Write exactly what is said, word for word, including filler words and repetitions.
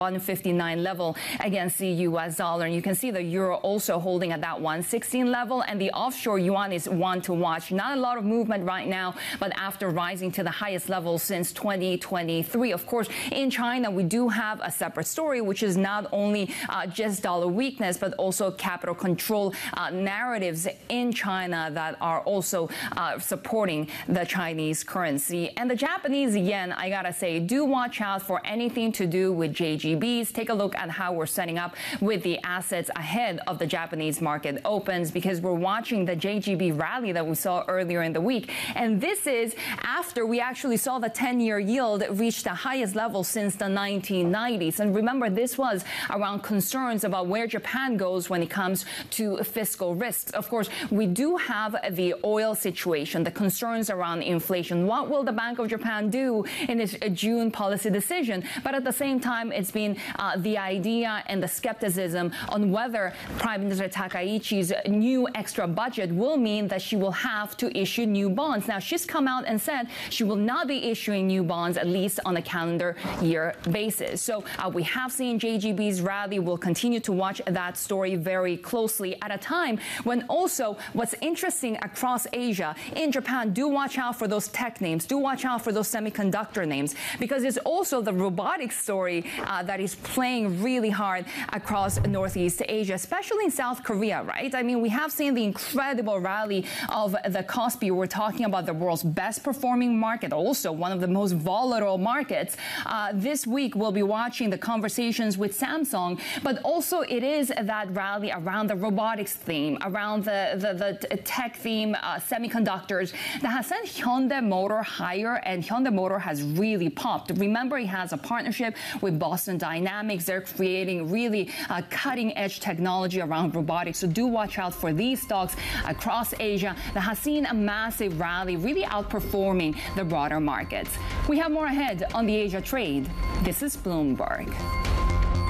one fifty-nine level against the U S dollar. And you can see the euro also holding at that one sixteen level, and the offshore yuan is one to watch. Not a lot of movement right now, but after rising to the highest level since twenty twenty-three. Of course, in China, we do have a separate story, which is not only uh, just dollar weakness, but also capital control uh, narratives in China that are also uh, supporting the Chinese currency. And the Japanese yen, I gotta say, do watch out for anything to do with J G Bs. Take a look at how we're setting up with the assets ahead of the Japanese market opens, because we're watching the J G B rally that we saw earlier in the week. And this is after we actually saw the ten-year yield reach the highest level since the nineteen nineties. And remember, this was around concerns about where Japan goes when it comes to fiscal risks. Of course, we do have the oil situation, the concerns around inflation. What will the Bank of Japan do in its June policy decision? But at the same time, it's been uh, the idea and the skepticism on whether Prime Minister Takaichi's new extra budget will mean that she will have to issue new bonds. Now, she's come out and said she will not be issuing new bonds, at least on a calendar year basis. So uh, we have seen J G B's rally. We'll continue to watch that story very closely at a time when also what's interesting across Asia, in Japan, do watch out for those tech names, do watch out for those semiconductor names, because it's also the robotics story uh, that is playing really hard across Northeast Asia, especially in South Korea, right? I mean, we have seen the incredible rally of the Kospi. We're talking about the world's best performing market, also one of the most volatile markets. Uh, this week, we'll be watching the conversations with Samsung, but also it is that rally around the robotics theme, around the, the, the tech theme, uh, semiconductors, that has sent Hyundai Motor higher, and Hyundai Motor has really popped. Remember, it has a partnership with Boston Dynamics. They're creating really uh, cutting-edge technology around robotics. So do watch out for these stocks across Asia that has seen a massive rally, really outperforming the broader markets. We have more ahead on the Asia Trade. This is Bloomberg.